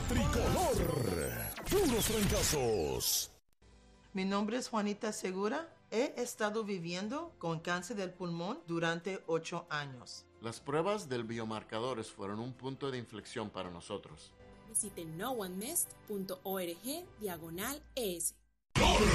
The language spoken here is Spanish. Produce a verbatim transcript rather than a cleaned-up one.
tricolor. Puros fracasos. Mi nombre es Juanita Segura. He estado viviendo con cáncer del pulmón durante ocho años. Las pruebas del biomarcadores fueron un punto de inflexión para nosotros. Visite no one missed punto org diagonal es.